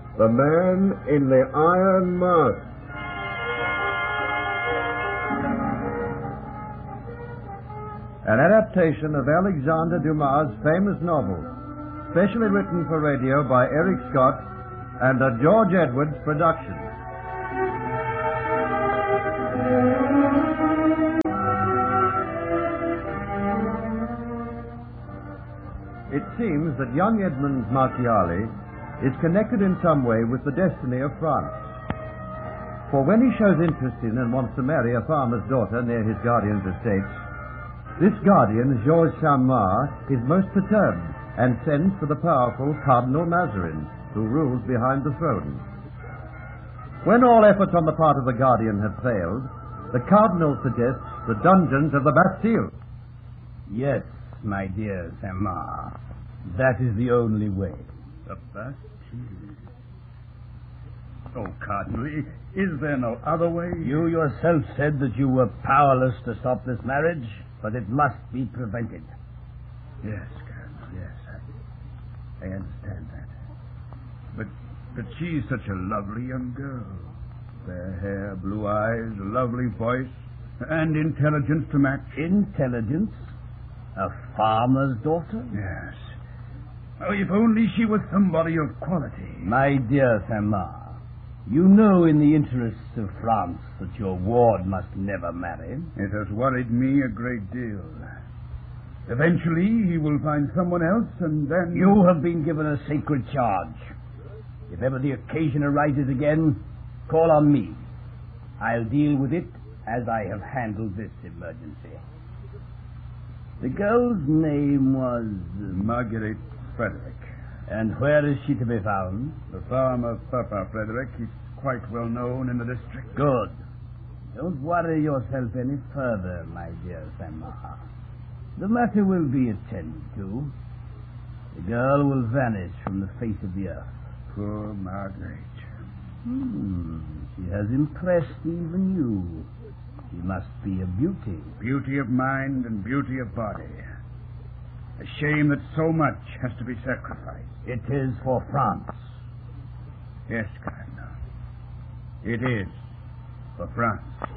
The Man in the Iron Mask. An adaptation of Alexandre Dumas' famous novel, specially written for radio by Eric Scott and a George Edwards production. It seems that young Edmond Marchiali is connected in some way with the destiny of France. For when he shows interest in and wants to marry a farmer's daughter near his guardian's estates, this guardian, Georges Saint-Mars, is most perturbed and sends for the powerful Cardinal Mazarin, who rules behind the throne. When all efforts on the part of the guardian have failed, the Cardinal suggests the dungeons of the Bastille. Yes, my dear Saint-Mars, that is the only way. The Bastille. Oh, Cardinal, is there no other way? You yourself said that you were powerless to stop this marriage, but it must be prevented. Yes, Cardinal, yes. I understand that. But she's such a lovely young girl. Fair hair, blue eyes, a lovely voice, and intelligence to match. Intelligence? A farmer's daughter? Yes. Oh, if only she was somebody of quality. My dear Saint-Mars, you know in the interests of France that your ward must never marry. It has worried me a great deal. Eventually, he will find someone else, and then... You have been given a sacred charge. If ever the occasion arises again, call on me. I'll deal with it as I have handled this emergency. The girl's name was... Marguerite Frederick. And where is she to be found? The farm of Papa Frederick. He's quite well known in the district. Good. Don't worry yourself any further, my dear Saint-Mars. The matter will be attended to. The girl will vanish from the face of the earth. Poor Marguerite. She has impressed even you. She must be a beauty. Beauty of mind and beauty of body. A shame that so much has to be sacrificed. It is for France. Yes, Cardinal. It is for France.